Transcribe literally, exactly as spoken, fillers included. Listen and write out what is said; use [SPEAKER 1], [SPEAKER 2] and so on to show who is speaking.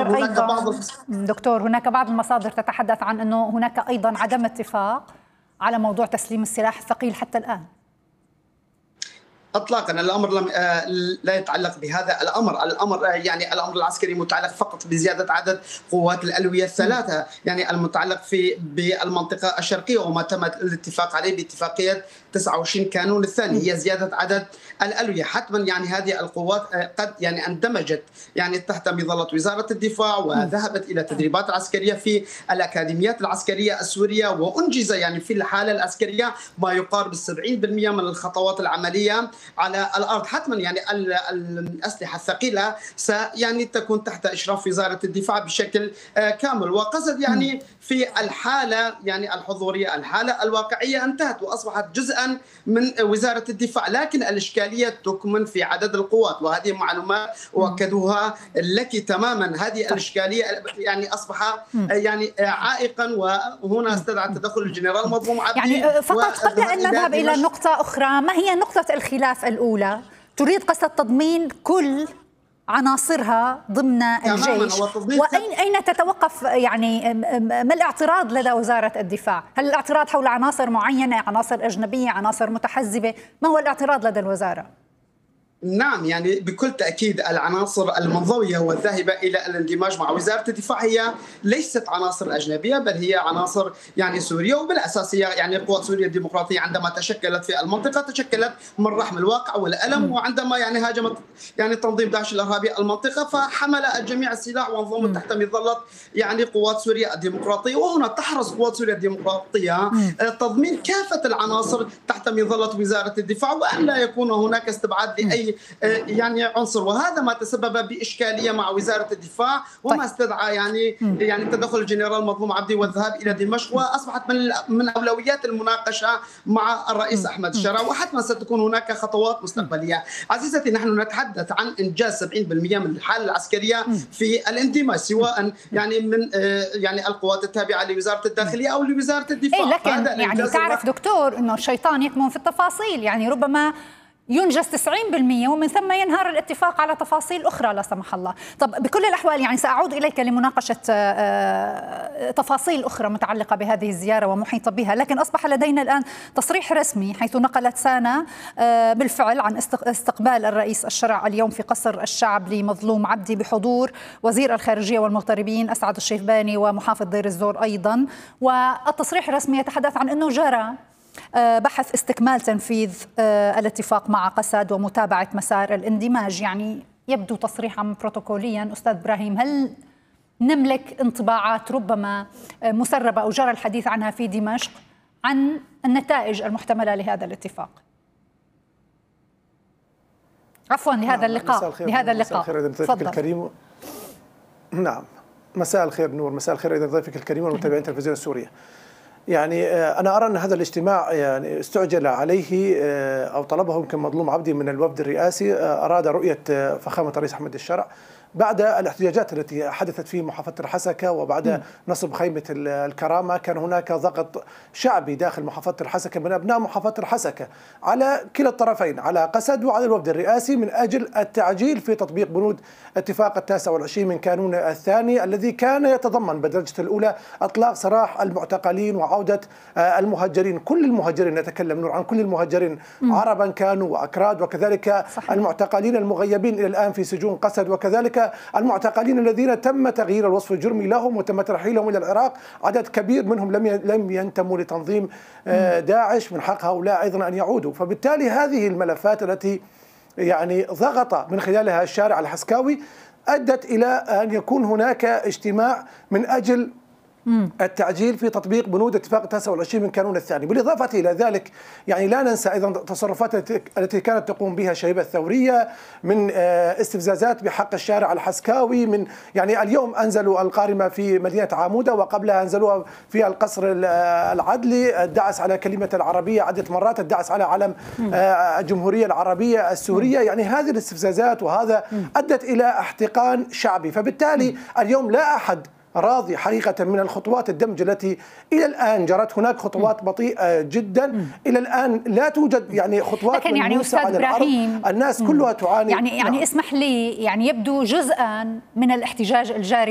[SPEAKER 1] مصادر أيضا دكتور، هناك بعض المصادر تتحدث عن أنه هناك أيضا عدم اتفاق على موضوع تسليم السلاح الثقيل حتى الآن.
[SPEAKER 2] اطلاقا الامر لم لا يتعلق بهذا الامر، الامر يعني الامر العسكري متعلق فقط بزياده عدد قوات الالويه الثلاثه، يعني المتعلق في بالمنطقه الشرقيه وما تم الاتفاق عليه باتفاقيه تسعة وعشرين كانون الثاني هي زياده عدد الالويه، حتما يعني هذه القوات قد يعني اندمجت يعني تحت مظله وزاره الدفاع وذهبت الى تدريبات عسكريه في الاكاديميات العسكريه السوريه، وانجز يعني في الحاله العسكريه ما يقارب السبعين بالمئة من الخطوات العمليه على الارض. حتما يعني الاسلحه الثقيله يعني تكون تحت اشراف وزاره الدفاع بشكل كامل، وقصد يعني في الحاله يعني الحضوريه الحاله الواقعيه انتهت واصبحت جزءا من وزاره الدفاع، لكن الاشكاليه تكمن في عدد القوات، وهذه معلومات واكدوها لك تماما. هذه الاشكاليه يعني اصبح يعني عائقا، وهنا استدعى تدخل الجنرال مظلوم عبدي.
[SPEAKER 1] يعني فقط قبل ان نذهب الى نقطه اخرى، ما هي نقطه الخلاف الأولى؟ تريد قصد تضمين كل عناصرها ضمن الجيش، وأين أين تتوقف يعني ما الاعتراض لدى وزارة الدفاع؟ هل الاعتراض حول عناصر معينة، عناصر أجنبية، عناصر متحزبة؟ ما هو الاعتراض لدى الوزارة؟
[SPEAKER 2] نعم، يعني بكل تأكيد العناصر المنضوية والذاهبة إلى الاندماج مع وزارة الدفاع هي ليست عناصر أجنبية، بل هي عناصر يعني سورية، وبالأساسية يعني قوات سوريا الديمقراطية عندما تشكلت في المنطقة تشكلت من رحم الواقع والألم، وعندما يعني هاجمت يعني تنظيم داعش الإرهابي المنطقة فحمل الجميع السلاح وانضموا تحت مظلة يعني قوات سوريا الديمقراطية. وهنا تحرص قوات سوريا الديمقراطية تضمين كافة العناصر تحت مظلة وزارة الدفاع، وأن لا يكون هناك استبعاد لأي يعني عنصر، وهذا ما تسبب بإشكالية مع وزارة الدفاع، وما استدعى يعني يعني تدخل الجنرال مظلوم عبدي والذهاب إلى دمشق، وأصبحت من من أولويات المناقشة مع الرئيس أحمد الشرع، وحتما ستكون هناك خطوات مستقبلية. عزيزتي، نحن نتحدث عن إنجاز سبعين بالمئة من الحالة العسكرية في الاندماج، سواء يعني من يعني القوات التابعة لوزارة الداخلية أو لوزارة الدفاع.
[SPEAKER 1] إيه لكن يعني تعرف دكتور أنه الشيطان يكمن في التفاصيل، يعني ربما ينجز تسعين بالمئة ومن ثم ينهار الاتفاق على تفاصيل أخرى لا سمح الله. طب بكل الأحوال يعني سأعود إليك لمناقشة تفاصيل أخرى متعلقة بهذه الزيارة ومحيطة بها، لكن أصبح لدينا الآن تصريح رسمي حيث نقلت سانا بالفعل عن استقبال الرئيس الشرع اليوم في قصر الشعب لمظلوم عبدي بحضور وزير الخارجية والمغتربين أسعد الشيباني ومحافظ دير الزور أيضا. والتصريح الرسمي يتحدث عن أنه جرى بحث استكمال تنفيذ الاتفاق مع قسد ومتابعة مسار الاندماج. يعني يبدو تصريحا بروتوكوليا. أستاذ إبراهيم، هل نملك انطباعات ربما مسربة أو جرى الحديث عنها في دمشق عن النتائج المحتملة لهذا الاتفاق؟ عفوا لهذا اللقاء لهذا اللقاء
[SPEAKER 3] تفضل الكريم. نعم، مساء الخير نور، مساء الخير إذا ضيفك الكريم والمتابعين التلفزيون السورية. يعني أنا أرى أن هذا الاجتماع يعني استعجل عليه أو طلبه يمكن مظلوم عبدي من الوفد الرئاسي، أراد رؤية فخامة الرئيس أحمد الشرع بعد الاحتجاجات التي حدثت في محافظة الحسكة وبعد م. نصب خيمة الكرامة. كان هناك ضغط شعبي داخل محافظة الحسكة من أبناء محافظة الحسكة على كلا الطرفين، على قسد وعلى الوفد الرئاسي، من أجل التعجيل في تطبيق بنود اتفاق التاسع والعشرين من كانون الثاني الذي كان يتضمن بالدرجة الأولى إطلاق سراح المعتقلين وعودة المهجرين، كل المهجرين، نتكلم نور عن كل المهجرين م. عربا كانوا وأكراد، وكذلك صحيح. المعتقلين المغيبين إلى الآن في سجون قسد، وكذلك المعتقلين الذين تم تغيير الوصف الجرمي لهم وتم ترحيلهم إلى العراق، عدد كبير منهم لم لم ينتموا لتنظيم داعش، من حق هؤلاء أيضا أن يعودوا. فبالتالي هذه الملفات التي يعني ضغط من خلالها الشارع الحسكاوي أدت إلى أن يكون هناك اجتماع من أجل التعجيل في تطبيق بنود اتفاق التاسع والعشرين من كانون الثاني. بالإضافة إلى ذلك يعني لا ننسى أيضا التصرفات التي كانت تقوم بها الشبيبة الثورية من استفزازات بحق الشارع الحسكاوي، من يعني اليوم أنزلوا القارمة في مدينة عامودة وقبلها أنزلوها في القصر العدلي، الدعس على كلمة العربية عدة مرات، الدعس على علم الجمهورية العربية السورية. يعني هذه الاستفزازات وهذا أدت إلى احتقان شعبي. فبالتالي اليوم لا أحد راضي حقيقة من الخطوات الدمج التي إلى الآن جرت. هناك خطوات بطيئة جدا إلى الآن، لا توجد يعني خطوات
[SPEAKER 1] لكن يعني أستاذ إبراهيم
[SPEAKER 3] الناس كلها تعاني.
[SPEAKER 1] يعني يعني اسمح لي، يعني يبدو جزءا من الاحتجاج الجاري